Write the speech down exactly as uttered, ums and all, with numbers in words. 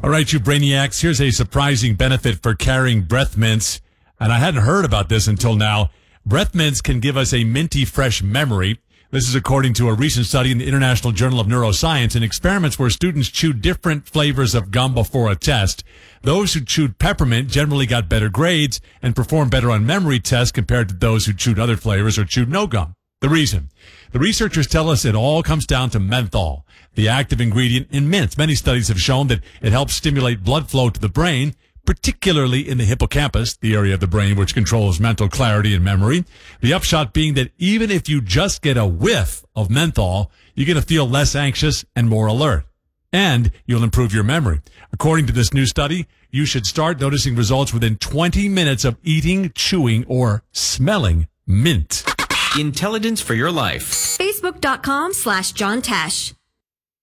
All right, you brainiacs, here's a surprising benefit for carrying breath mints. And I hadn't heard about this until now. Breath mints can give us a minty fresh memory. This is according to a recent study in the International Journal of Neuroscience in experiments where students chewed different flavors of gum before a test. Those who chewed peppermint generally got better grades and performed better on memory tests compared to those who chewed other flavors or chewed no gum. The reason? The researchers tell us it all comes down to menthol, the active ingredient in mints. Many studies have shown that it helps stimulate blood flow to the brain, particularly in the hippocampus, the area of the brain which controls mental clarity and memory. The upshot being that even if you just get a whiff of menthol, you're going to feel less anxious and more alert. And you'll improve your memory. According to this new study, you should start noticing results within twenty minutes of eating, chewing, or smelling mint. Intelligence for your life. Facebook.com slash John Tesh.